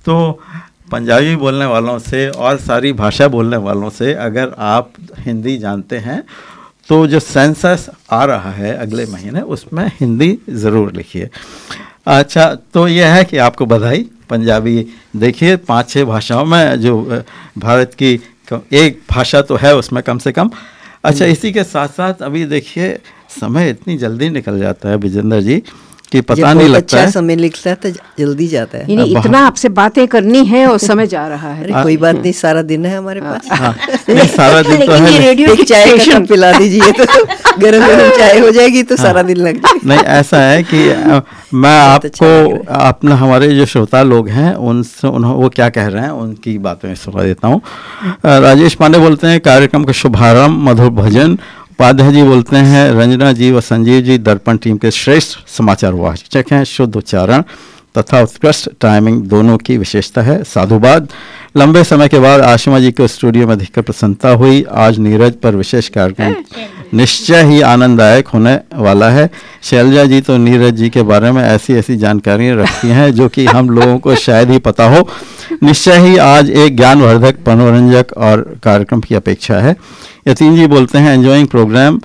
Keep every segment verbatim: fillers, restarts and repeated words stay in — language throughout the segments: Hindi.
तो पंजाबी बोलने वालों से और सारी भाषा बोलने वालों से अगर आप हिंदी जानते हैं तो जो सेंसस आ रहा है अगले महीने उसमें हिंदी ज़रूर लिखिए। अच्छा, तो यह है कि आपको बधाई। पंजाबी देखिए पांच छह भाषाओं में, जो भारत की एक भाषा तो है उसमें कम से कम। अच्छा, इसी के साथ साथ अभी देखिए समय इतनी जल्दी निकल जाता है विजेंद्र जी कि पता नहीं लगता अच्छा है। समय लिखता है तो जल्दी जाता है। इतना आपसे बातें करनी है और समय जा रहा है। अरे कोई बात नहीं, सारा दिन है हमारे पास। हाँ, नहीं, सारा दिन तो है। रेडियो एक चाय का कप पिला दीजिए तो गरम गरम चाय हो जाएगी तो सारा दिन लग जाएगा। नहीं, ऐसा है कि आ, मैं आपको अपना हमारे जो श्रोता लोग हैं उनसे उन वो क्या कह रहे हैं उनकी बातें सुना देता हूँ। राजेश पांडे बोलते हैं कार्यक्रम का शुभारंभ मधुर भजन। उपाध्याय जी बोलते हैं रंजना जी व संजीव जी दर्पण टीम के श्रेष्ठ समाचार वाचक हैं, शुद्ध उच्चारण तथा उत्कृष्ट टाइमिंग दोनों की विशेषता है। साधुवाद। लंबे समय के बाद आशिमा जी को स्टूडियो में देखकर प्रसन्नता हुई। आज नीरज पर विशेष कार्यक्रम निश्चय ही आनंददायक होने वाला है। शैलजा जी तो नीरज जी के बारे में ऐसी ऐसी जानकारियाँ रखती हैं जो कि हम लोगों को शायद ही पता हो। निश्चय ही आज एक ज्ञानवर्धक मनोरंजक और कार्यक्रम की अपेक्षा है। यतीन जी बोलते हैं enjoying programme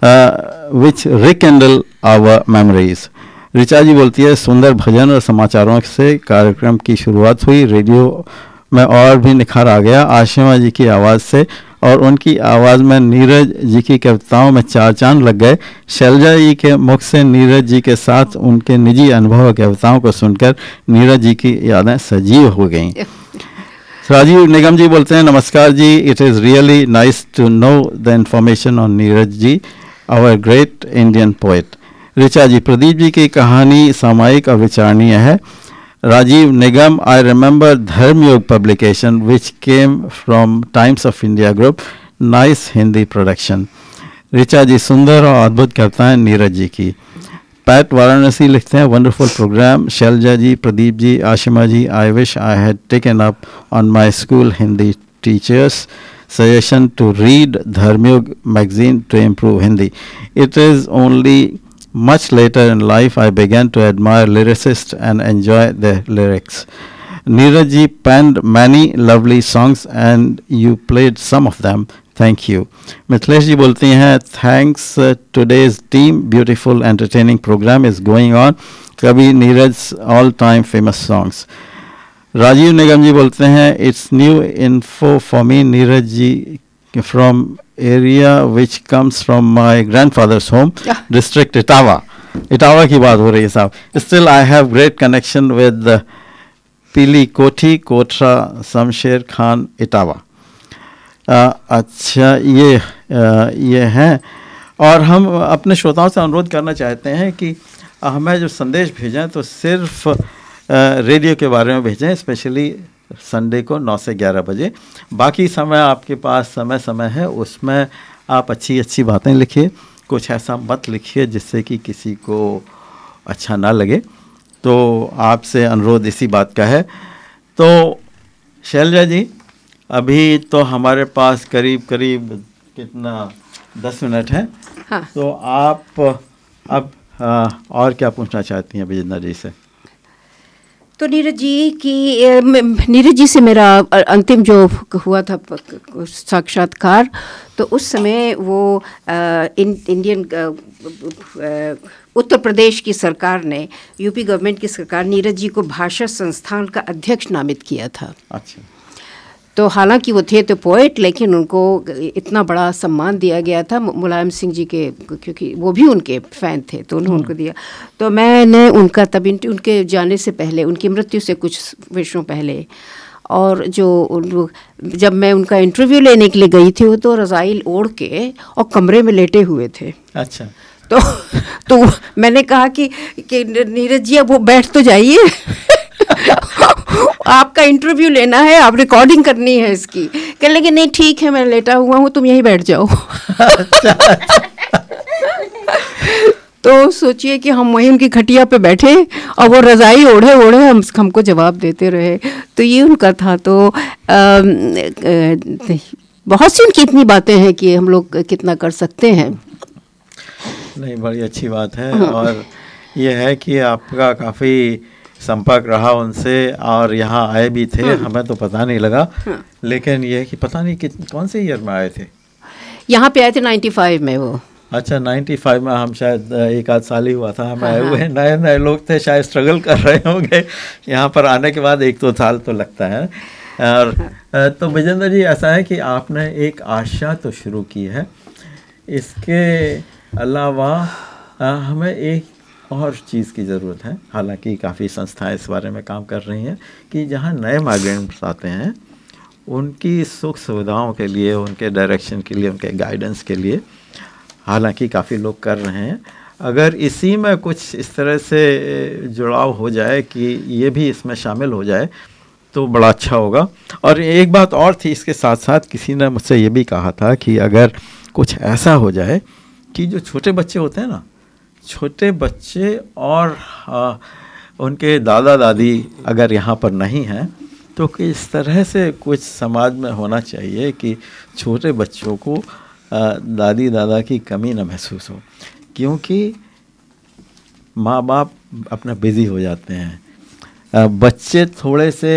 which रिकेंडल our memories. Richa जी बोलती है सुंदर भजन और समाचारों से कार्यक्रम की शुरुआत हुई, रेडियो में और भी निखार आ गया आशिमा जी की आवाज़ से, और उनकी आवाज़ में नीरज जी की कविताओं में चार चांद लग गए। शैलजा जी के मुख से नीरज जी के साथ उनके निजी अनुभव और कविताओं को सुनकर नीरज जी की यादें सजीव हो गईं। राजीव निगम जी बोलते हैं नमस्कार जी, it is really nice to know the information on Neeraj ji, our great Indian poet. Richa जी प्रदीप जी की कहानी सामायिक और विचारणीय है। राजीव निगम I remember धर्मयोग publication which came from times of India group, nice Hindi production. Richa जी सुंदर और अद्भुत कविताएं नीरज जी की। पैट वाराणसी लिखते हैं wonderful programme. Selja ji, Pradeep ji, Ashima ji, I wish I had taken up on my school Hindi teachers suggestion to read Dharmyug magazine to improve Hindi. It is only much later in life I began to admire lyricists and enjoy their lyrics. Neeraj ji penned many lovely songs and you played some of them. Thank you. Mithilesh जी बोलती हैं thanks uh, today's team, beautiful entertaining program is going on. कभी Neeraj all time famous songs. Rajiv निगम जी बोलते हैं it's new info for me Neeraj ji from area which comes from my grandfathers home district Etawah. Etawah की बात हो रही है साहब। Still I have great connection with पीली कोठी कोठरा शमशेर खान इटावा। अच्छा ये आ, ये हैं, और हम अपने श्रोताओं से अनुरोध करना चाहते हैं कि हमें जो संदेश भेजें तो सिर्फ रेडियो के बारे में भेजें, स्पेशली संडे को नौ से ग्यारह बजे। बाकी समय आपके पास समय समय है, उसमें आप अच्छी अच्छी बातें लिखिए, कुछ ऐसा मत लिखिए जिससे कि किसी को अच्छा ना लगे। तो आपसे अनुरोध इसी बात का है। तो शैलजा जी अभी तो हमारे पास करीब करीब कितना दस मिनट है। हाँ। तो आप अब आ, और क्या पूछना चाहती हैं विजेंद्र जी से? तो नीरज जी की नीरज जी से मेरा अंतिम जो हुआ था साक्षात्कार, तो उस समय वो इन, इंडियन उत्तर प्रदेश की सरकार ने, यूपी गवर्नमेंट की सरकार नीरज जी को भाषा संस्थान का अध्यक्ष नामित किया था। अच्छा। तो हालांकि वो थे तो पोएट, लेकिन उनको इतना बड़ा सम्मान दिया गया था मुलायम सिंह जी के, क्योंकि वो भी उनके फ़ैन थे तो उन्होंने उनको दिया। तो मैंने उनका तब उनके जाने से पहले, उनकी मृत्यु से कुछ वर्षों पहले, और जो जब मैं उनका इंटरव्यू लेने के लिए गई थी वो तो रज़ाई ओढ़ के और कमरे में लेटे हुए थे। अच्छा। तो तो मैंने कहा कि, कि नीरज जी अब वो बैठ तो जाइए आपका इंटरव्यू लेना है, आप रिकॉर्डिंग करनी है इसकी। कहने लगे नहीं ठीक है मैं लेटा हुआ हूँ, तुम यहीं बैठ जाओ। तो सोचिए कि हम वहीं उनकी खटिया पे बैठे और वो रज़ाई ओढ़े ओढ़े हम हमको जवाब देते रहे। तो ये उनका था। तो आ, आ, बहुत सी उनकी इतनी बातें हैं कि हम लोग कितना कर सकते हैं। नहीं, बड़ी अच्छी बात है। और ये है कि आपका काफ़ी संपर्क रहा उनसे और यहाँ आए भी थे, हमें तो पता नहीं लगा, लेकिन ये कि पता नहीं कि कौन से ईयर में आए थे। यहाँ पे आए थे नाइन्टी फाइव में वो। अच्छा, पचानवे में, हम शायद एक आध साल ही हुआ था हम आए हुए, नए नए लोग थे, शायद स्ट्रगल कर रहे होंगे यहाँ पर आने के बाद, एक दो साल तो लगता है। और तो विजेंद्र जी, ऐसा है कि आपने एक आशा तो शुरू की है, इसके अलावा हमें एक और चीज़ की ज़रूरत है, हालांकि काफ़ी संस्थाएं इस बारे में काम कर रही हैं कि जहाँ नए माइग्रेंट्स आते हैं उनकी सुख सुविधाओं के लिए, उनके डायरेक्शन के लिए, उनके गाइडेंस के लिए हालांकि काफ़ी लोग कर रहे हैं। अगर इसी में कुछ इस तरह से जुड़ाव हो जाए कि ये भी इसमें शामिल हो जाए तो बड़ा अच्छा होगा। और एक बात और थी इसके साथ साथ, किसी ने मुझसे ये भी कहा था कि अगर कुछ ऐसा हो जाए कि जो छोटे बच्चे होते हैं ना, छोटे बच्चे और आ, उनके दादा दादी अगर यहाँ पर नहीं हैं तो कि इस तरह से कुछ समाज में होना चाहिए कि छोटे बच्चों को आ, दादी दादा की कमी न महसूस हो, क्योंकि माँ बाप अपना बिज़ी हो जाते हैं, आ, बच्चे थोड़े से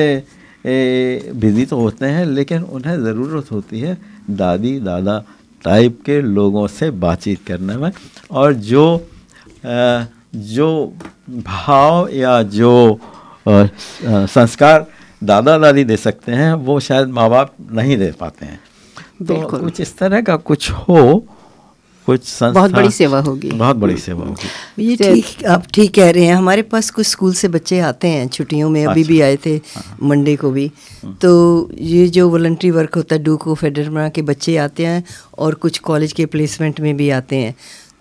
बिज़ी तो होते हैं लेकिन उन्हें ज़रूरत होती है दादी दादा टाइप के लोगों से बातचीत करने में, और जो आ, जो भाव या जो आ, संस्कार दादा दादी दे सकते हैं वो शायद माँ बाप नहीं दे पाते हैं। तो कुछ इस तरह का कुछ हो, कुछ संस्था, बहुत बड़ी सेवा होगी, बहुत बड़ी सेवा होगी। ये ठीक, आप ठीक कह रहे हैं। हमारे पास कुछ स्कूल से बच्चे आते हैं छुट्टियों में, अभी भी आए थे मंडे को भी। तो ये जो वॉलंटरी वर्क होता है, डूको फेडरमा के बच्चे आते हैं और कुछ कॉलेज के प्लेसमेंट में भी आते हैं।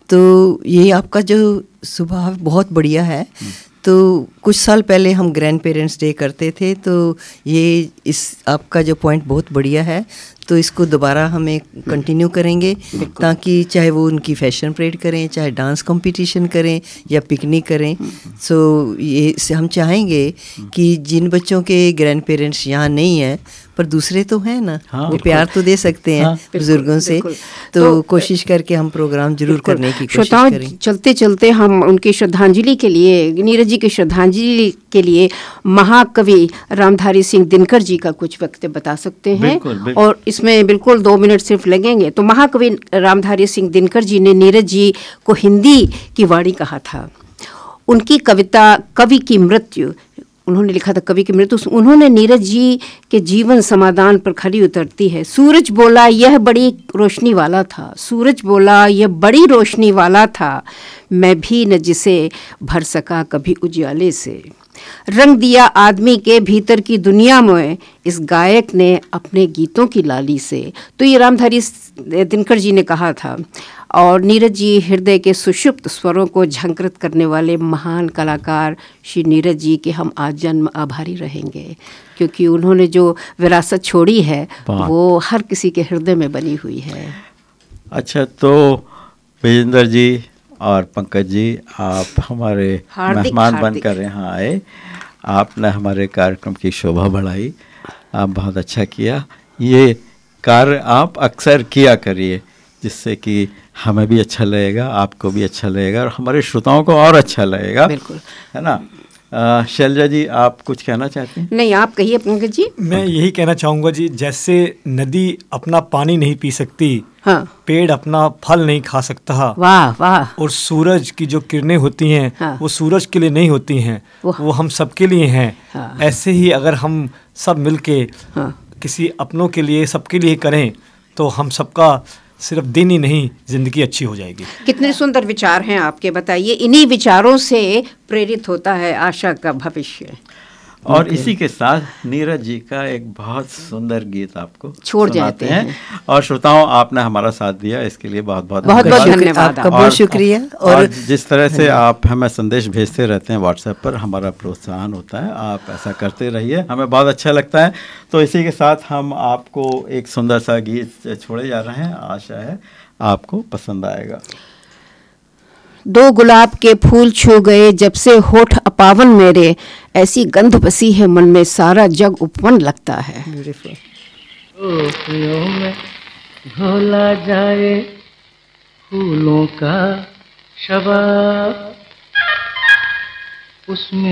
तो ये आपका जो स्वभाव बहुत बढ़िया है। तो कुछ साल पहले हम ग्रैंड पेरेंट्स डे करते थे, तो ये इस आपका जो पॉइंट बहुत बढ़िया है, तो इसको दोबारा हमें कंटिन्यू करेंगे, ताकि चाहे वो उनकी फैशन परेड करें, चाहे डांस कंपटीशन करें या पिकनिक करें। सो ये से हम चाहेंगे कि जिन बच्चों के ग्रैंड पेरेंट्स यहाँ नहीं हैं पर दूसरे तो हैं ना, हाँ, वो प्यार तो दे सकते हैं, हाँ, बुजुर्गों से। तो, तो कोशिश करके हम प्रोग्राम जरूर करने की कोशिश करें। चलते चलते हम उनकी श्रद्धांजलि के लिए, नीरज जी की श्रद्धांजलि के लिए महाकवि रामधारी सिंह दिनकर जी का कुछ वक्तव्य बता सकते हैं। बिल्कुल, बिल्कुल। और इसमें बिल्कुल दो मिनट सिर्फ लगेंगे। तो महाकवि रामधारी सिंह दिनकर जी ने नीरज जी को हिंदी की वाणी कहा था। उनकी कविता कवि की मृत्यु, उन्होंने लिखा था कवि की मृत्यु, उन्होंने नीरज जी के जीवन समाधान पर खरी उतरती है। सूरज बोला यह बड़ी रोशनी वाला था, सूरज बोला यह बड़ी रोशनी वाला था, मैं भी न जिसे भर सका कभी उजाले से। रंग दिया आदमी के भीतर की दुनिया में इस गायक ने अपने गीतों की लाली से। तो ये रामधारी दिनकर जी ने कहा था। और नीरज जी हृदय के सुषुप्त स्वरों को झंकृत करने वाले महान कलाकार श्री नीरज जी के हम आज जन्म आभारी रहेंगे, क्योंकि उन्होंने जो विरासत छोड़ी है वो हर किसी के हृदय में बनी हुई है। अच्छा, तो विजेंद्र जी और पंकज जी, आप हमारे मेहमान बनकर यहाँ आए, आपने हमारे कार्यक्रम की शोभा बढ़ाई, आप बहुत अच्छा किया। ये कार्य आप अक्सर किया करिए, जिससे कि हमें भी अच्छा लगेगा, आपको भी अच्छा लगेगा और हमारे श्रोताओं को और अच्छा लगेगा। बिल्कुल, है ना। शैलजा जी, आप कुछ कहना चाहते हैं? नहीं, आप कहिए पंकज जी। मैं यही कहना चाहूँगा जी, जैसे नदी अपना पानी नहीं पी सकती, हाँ, पेड़ अपना फल नहीं खा सकता, वाह वाह, और सूरज की जो किरणें होती हैं, हाँ, वो सूरज के लिए नहीं होती हैं, वो, वो हम सबके लिए हैं। हाँ, ऐसे ही अगर हम सब मिलके हाँ, किसी अपनों के लिए, सबके लिए करें तो हम सबका सिर्फ दिन ही नहीं, जिंदगी अच्छी हो जाएगी। कितने सुंदर विचार हैं आपके, बताइए। इन्हीं विचारों से प्रेरित होता है आशा का भविष्य। और इसी के साथ नीरज जी का एक बहुत सुंदर गीत आपको छोड़ जाते हैं, हैं। और श्रोताओं, आपने हमारा साथ दिया, इसके लिए बहुत बहुत बहुत बहुत धन्यवाद, आपका बहुत शुक्रिया। और, और जिस तरह से आप हमें संदेश भेजते रहते हैं व्हाट्सएप पर, हमारा प्रोत्साहन होता है। आप ऐसा करते रहिए, हमें बहुत अच्छा लगता है। तो इसी के साथ हम आपको एक सुंदर सा गीत छोड़े जा रहे हैं, आशा है आपको पसंद आएगा। दो गुलाब के फूल छू गए जब से होठ अपावन मेरे, ऐसी गंध बसी है मन में सारा जग उपवन लगता है। ब्यूटीफुल। में घोला जाए फूलों का शबाब, उसमें